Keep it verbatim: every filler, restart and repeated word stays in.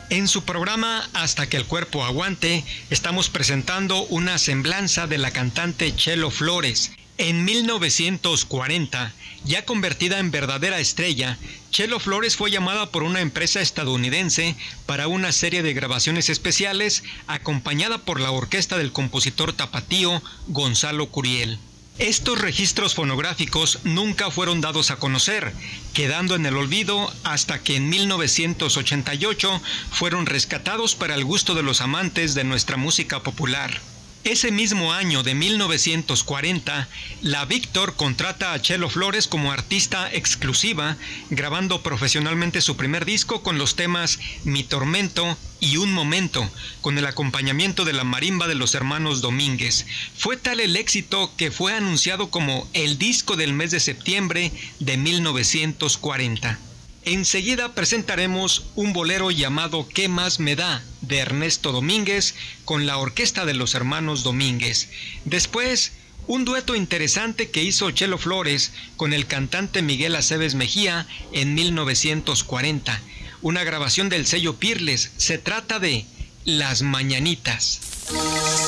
En su programa Hasta que el cuerpo aguante, estamos presentando una semblanza de la cantante Chelo Flores. En mil novecientos cuarenta, ya convertida en verdadera estrella, Chelo Flores fue llamada por una empresa estadounidense para una serie de grabaciones especiales, acompañada por la orquesta del compositor tapatío Gonzalo Curiel. Estos registros fonográficos nunca fueron dados a conocer, quedando en el olvido hasta que en mil novecientos ochenta y ocho fueron rescatados para el gusto de los amantes de nuestra música popular. Ese mismo año de mil novecientos cuarenta, la Víctor contrata a Chelo Flores como artista exclusiva, grabando profesionalmente su primer disco con los temas Mi Tormento y Un Momento, con el acompañamiento de la marimba de los hermanos Domínguez. Fue tal el éxito que fue anunciado como el disco del mes de septiembre de mil novecientos cuarenta. Enseguida presentaremos un bolero llamado ¿Qué más me da?, de Ernesto Domínguez con la orquesta de los hermanos Domínguez. Después, un dueto interesante que hizo Chelo Flores con el cantante Miguel Aceves Mejía en mil novecientos cuarenta. Una grabación del sello Pirles. Se trata de Las Mañanitas.